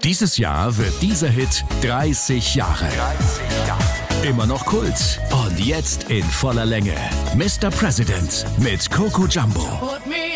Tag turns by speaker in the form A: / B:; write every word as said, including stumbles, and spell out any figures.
A: Dieses Jahr wird dieser Hit dreißig Jahre. Immer noch Kult und jetzt in voller Länge. Mister President mit Coco Jumbo.